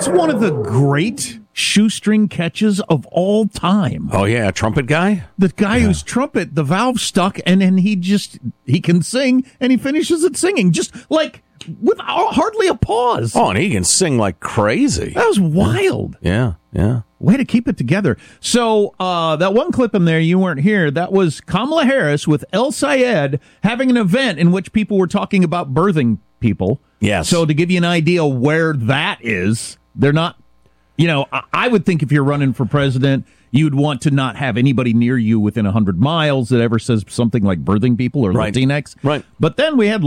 That's one of the great shoestring catches of all time. Oh, yeah, trumpet guy? The guy whose trumpet, the valve stuck, and then he can sing, and he finishes it singing, just like with hardly a pause. Oh, and he can sing like crazy. That was wild. Yeah. Way to keep it together. So that one clip in there, you weren't here, that was Kamala Harris with El Sayed having an event in which people were talking about birthing people. Yes. So to give you an idea where that is, they're not, I would think if you're running for president, you'd want to not have anybody near you within 100 miles that ever says something like birthing people or Latinx. Right. But then we had